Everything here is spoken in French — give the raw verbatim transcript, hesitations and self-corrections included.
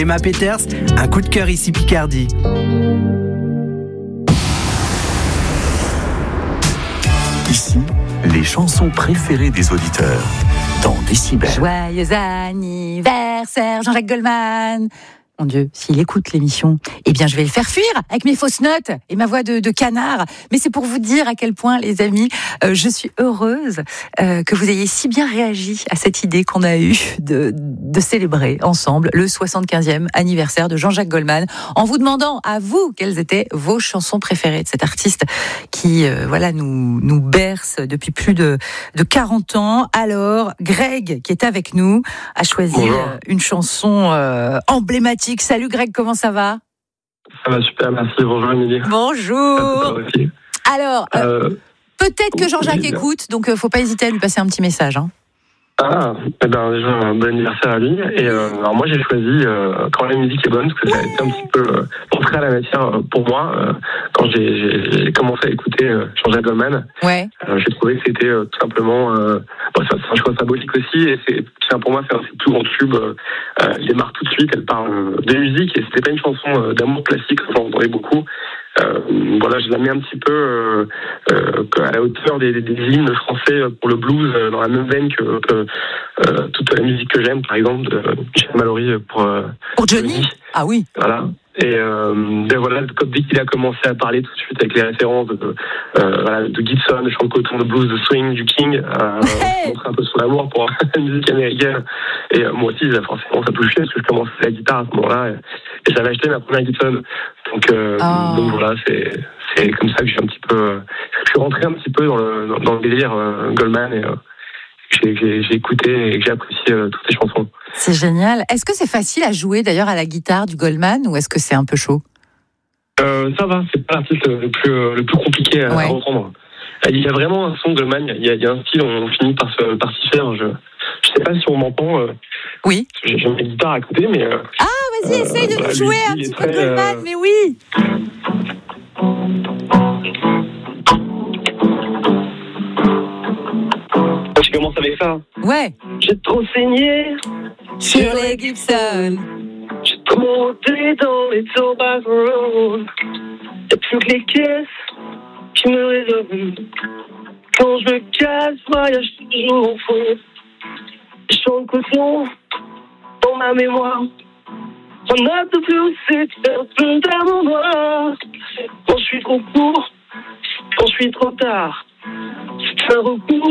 Gemma Peters, un coup de cœur ici Picardie. Ici, les chansons préférées des auditeurs dans Décibel. Joyeux anniversaire Jean-Jacques Goldman. Mon Dieu, s'il écoute l'émission, eh bien je vais le faire fuir avec mes fausses notes et ma voix de, de canard. Mais c'est pour vous dire à quel point, les amis, euh, je suis heureuse euh, que vous ayez si bien réagi à cette idée qu'on a eue de, de célébrer ensemble le soixante-quinzième anniversaire de Jean-Jacques Goldman, en vous demandant à vous quelles étaient vos chansons préférées de cet artiste qui euh, voilà nous, nous berce depuis plus de, de quarante ans. Alors, Greg, qui est avec nous, a choisi euh, une chanson euh, emblématique. Salut Greg, comment ça va ? Ça va super, merci. Bonjour Émilie. Bonjour. Alors, euh, euh, peut-être que Jean-Jacques oui, écoute, donc il euh, ne faut pas hésiter à lui passer un petit message. Hein. Ah, eh ben déjà un bon anniversaire à lui. Et euh, alors moi j'ai choisi euh, Quand la musique est bonne, parce que ça a été un petit peu euh, entré à la matière pour moi euh, quand j'ai, j'ai, j'ai commencé à écouter euh, Jean-Jacques Goldman. Ouais. Euh, j'ai trouvé que c'était euh, tout simplement euh, bon, c'est un choix symbolique aussi, et c'est, c'est pour moi c'est un de ses plus grands tubes. Euh, elle démarre tout de suite, elle parle de musique, et c'était pas une chanson euh, d'amour classique, j'en entendais beaucoup. Euh, voilà, je la mets un petit peu euh, euh, à la hauteur des, des, des hymnes français pour le blues, euh, dans la même veine que, que euh, toute la musique que j'aime, par exemple de Michel Mallory pour euh, pour Johnny. Johnny. Ah oui. Voilà. Et euh, ben voilà, dès qu'il a commencé à parler tout de suite avec les références de, euh, voilà, de Gibson, de chant de coton, de blues, de swing, du King, euh, hey montrer un peu son amour pour la musique américaine. Et euh, moi aussi, forcément, ça touchait parce que je commençais la guitare à ce moment-là et, et j'avais acheté ma première Gibson. Donc, euh, oh. donc voilà, c'est c'est comme ça que j'ai un petit peu, euh, je suis rentré un petit peu dans le dans, dans le délire euh, Goldman et euh, j'ai, j'ai, j'ai écouté et j'ai apprécié euh, toutes ces chansons. C'est génial. Est-ce que c'est facile à jouer d'ailleurs à la guitare du Goldman ou est-ce que c'est un peu chaud ? euh, Ça va, c'est pas l'artiste le plus le plus compliqué à, ouais. à reprendre. Il y a vraiment un son Goldman, il y a, il y a un style, on finit par se par s'y faire. Je je sais pas si on m'entend. Euh, oui. J'ai, j'ai ma guitare à côté, mais. Euh, ah vas-y, euh, essaye de voilà, nous jouer un petit peu de Goldman, euh... mais oui. Je commence avec ça. Ouais. J'ai trop saigné sur les Gibson. J'ai trop monté dans les Tobacco Road. Y'a plus que les caisses qui me raisonnent. Quand je me casse, voyage toujours au fond. Je chante coton dans ma mémoire. On a de plus, c'est un peu d'amour noir. Quand je suis trop court, quand je suis trop tard. C'est un recours